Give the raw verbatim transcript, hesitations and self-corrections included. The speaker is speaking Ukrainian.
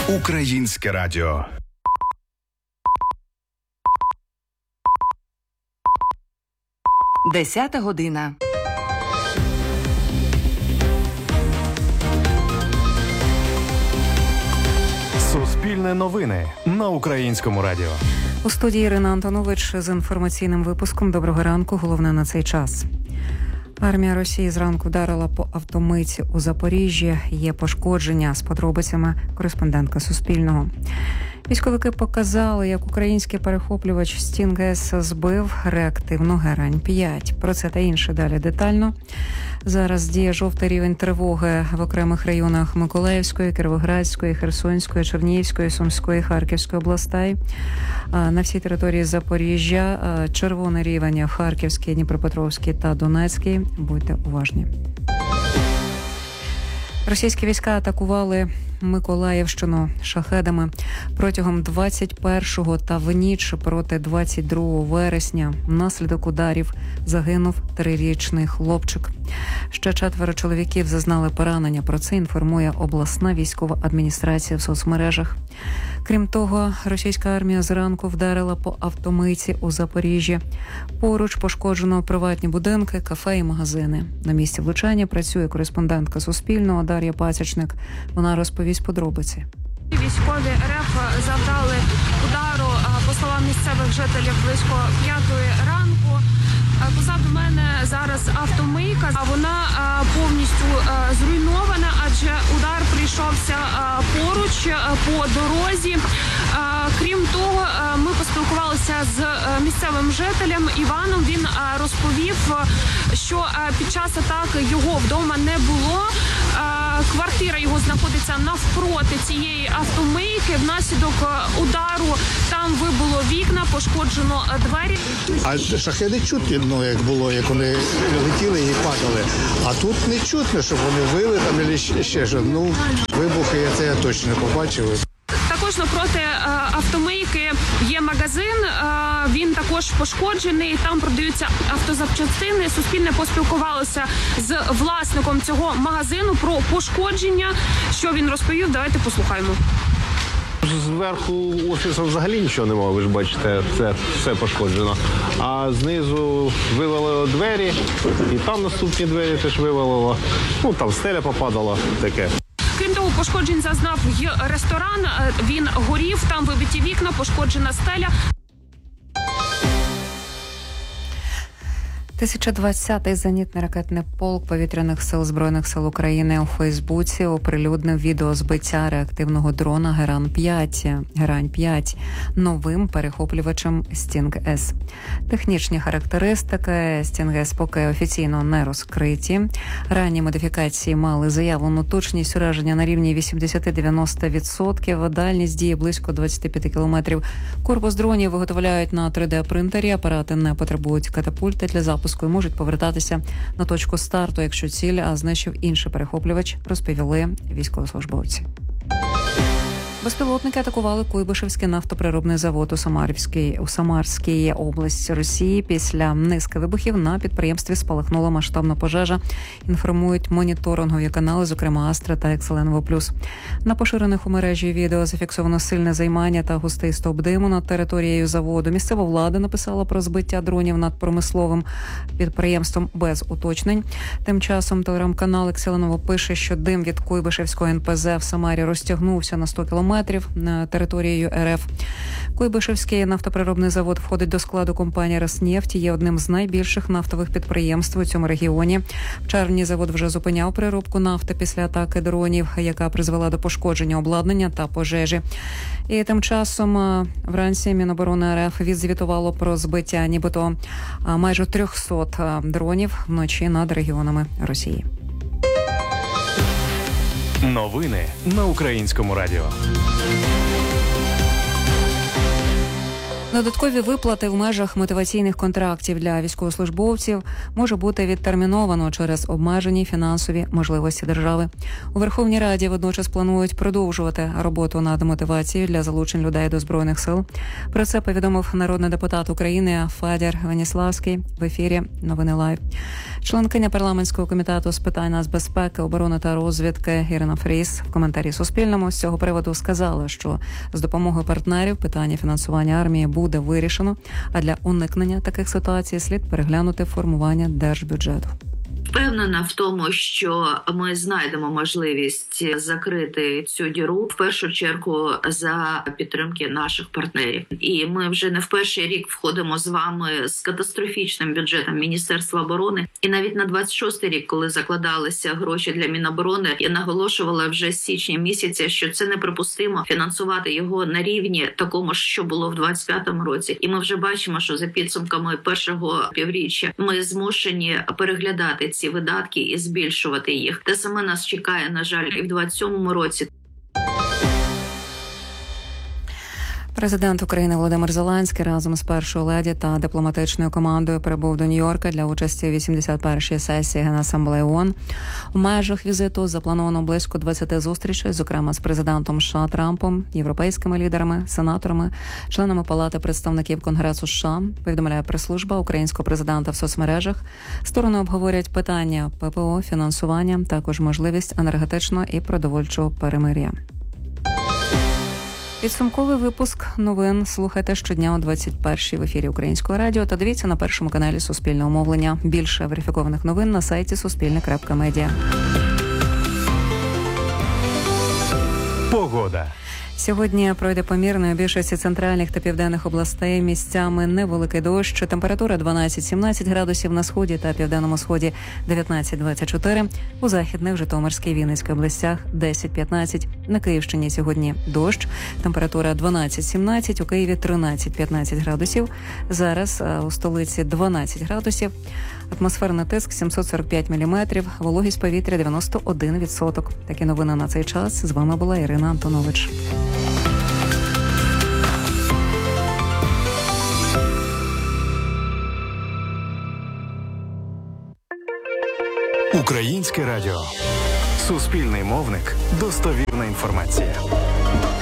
Українське радіо. Десята година. Суспільне новини на Українському радіо. У студії Ірина Антонович з інформаційним випуском. Доброго ранку. Головне на цей час. Армія Росії зранку вдарила по автомийці у Запоріжжі. Є пошкодження. З подробицями кореспондентка Суспільного. Військовики показали, як український перехоплювач Стінг-С збив реактивну Герань п'ять. Про це та інше далі детально. Зараз діє жовтий рівень тривоги в окремих районах Миколаївської, Кіровоградської, Херсонської, Чернігівської, Сумської, Харківської областей. На всій території Запоріжжя червоний рівень в Харківській, Дніпропетровській та Донецькій. Будьте уважні. Російські війська атакували Миколаївщину шахедами протягом двадцять першого та в ніч проти двадцять другого вересня. Внаслідок ударів загинув трирічний хлопчик. Ще четверо чоловіків зазнали поранення. Про це інформує обласна військова адміністрація в соцмережах. Крім того, російська армія зранку вдарила по автомийці у Запоріжжі. Поруч пошкоджено приватні будинки, кафе і магазини. На місці влучання працює кореспондентка Суспільного Дар'я Пасічник. Вона розповість подробиці. Військові РФ завдали удару, по словам місцевих жителів, близько п'ятої ранку. Позаду мене зараз автомийка, а вона повністю зруйнована, адже удар прийшовся поруч по дорозі. Крім того, ми поспілкувалися з місцевим жителем Іваном. Він розповів, що під час атаки його вдома не було. Квартира його знаходиться навпроти цієї автомийки. Внаслідок удару там вибило вікна, пошкоджено двері. А шахеди чутно, ну, як було, як вони летіли і падали. А тут не чутно, щоб вони вили там або ще щось. Ну, вибухи я це я точно не побачив. Також навпроти автомийки є магазин, він також пошкоджений, там продаються автозапчастини. Суспільне поспілкувалося з власником цього магазину про пошкодження. Що він розповів, давайте послухаємо. Зверху офісу взагалі нічого немає, ви ж бачите, це все пошкоджено. А знизу вивалило двері, і там наступні двері теж вивалило. Ну, там стеля попадала, таке. Крім того, пошкоджень зазнав й ресторан, він горів, там вибиті вікна, пошкоджена стеля. тисяча двадцятий зенітний ракетний полк Повітряних сил Збройних сил України у Фейсбуці оприлюднив відео збиття реактивного дрона Герань п'ять, Герань п'ять новим перехоплювачем Стінг-С. Технічні характеристики Стінг-С поки офіційно не розкриті. Ранні модифікації мали заявлену точність ураження на рівні вісімдесят-дев'яносто відсотків, дальність дії близько двадцять п'ять кілометрів. Корпус дронів виготовляють на три де-принтері, апарати не потребують катапульти для запуску і можуть повертатися на точку старту, якщо ціль знищив інший перехоплювач, розповіли військовослужбовці. Безпілотники атакували Куйбишевський нафтопереробний завод у Самарській, у Самарській області Росії. Після низки вибухів на підприємстві спалахнула масштабна пожежа, інформують моніторингові канали, зокрема Астра та Екселенво Плюс. На поширених у мережі відео зафіксовано сильне займання та густий стовп диму над територією заводу. Місцева влада написала про збиття дронів над промисловим підприємством без уточнень. Тим часом телеграм-канал Екселенво пише, що дим від Куйбишевського ен пе зе в Самарі розтягнувся на сто кілометрів на територією ер еф. Куйбишевський нафтопереробний завод входить до складу компанії «Роснефть», є одним з найбільших нафтових підприємств у цьому регіоні. В червні завод вже зупиняв переробку нафти після атаки дронів, яка призвела до пошкодження обладнання та пожежі. І тим часом вранці Міноборони ер еф відзвітувало про збиття нібито майже триста дронів вночі над регіонами Росії. Новини на Українському радіо. Додаткові виплати в межах мотиваційних контрактів для військовослужбовців може бути відтерміновано через обмежені фінансові можливості держави. У Верховній Раді водночас планують продовжувати роботу над мотивацією для залучень людей до Збройних сил. Про це повідомив народний депутат України Федір Веніславський в ефірі «Новини Лайв». Членкиня парламентського комітету з питань нацбезпеки, оборони та розвідки Ірина Фріз в коментарі Суспільному з цього приводу сказала, що з допомогою партнерів питання фінансування армії буде вирішено, а для уникнення таких ситуацій слід переглянути формування держбюджету. Впевнена в тому, що ми знайдемо можливість закрити цю діру в першу чергу за підтримки наших партнерів. І ми вже не в перший рік входимо з вами з катастрофічним бюджетом Міністерства оборони. І навіть на двадцять шостий рік, коли закладалися гроші для Міноборони, я наголошувала вже з січня місяця, що це неприпустимо фінансувати його на рівні такому, що було в двадцять п'ятому році. І ми вже бачимо, що за підсумками першого півріччя ми змушені переглядати ці видатки і збільшувати їх. Те саме нас чекає, на жаль, і в двадцять сьомому році. Президент України Володимир Зеленський разом з першою леді та дипломатичною командою прибув до Нью-Йорка для участі у вісімдесят першій сесії Генасамблеї ООН. У межах візиту заплановано близько двадцяти зустрічей, зокрема з президентом США Трампом, європейськими лідерами, сенаторами, членами Палати представників Конгресу США, повідомляє прес-служба українського президента в соцмережах. Сторони обговорять питання ППО, фінансування, також можливість енергетичного і продовольчого перемир'я. Підсумковий випуск новин слухайте щодня о двадцять першій в ефірі Українського радіо та дивіться на першому каналі Суспільного мовлення. Більше верифікованих новин на сайті суспільне крапка медіа. Погода. Сьогодні пройде помірно у більшості центральних та південних областей. Місцями невеликий дощ. Температура дванадцять-сімнадцять градусів на сході та південному сході дев'ятнадцять-двадцять чотири. У західних, Житомирській, Вінницькій областях десять-п'ятнадцять. На Київщині сьогодні дощ. Температура дванадцять-сімнадцять, у Києві тринадцять-п'ятнадцять градусів. Зараз у столиці дванадцять градусів. Атмосферний тиск сімсот сорок п'ять міліметрів. Вологість повітря дев'яносто один відсоток. Такі новини на цей час. З вами була Ірина Антонович. Українське радіо. Суспільний мовник. Достовірна інформація.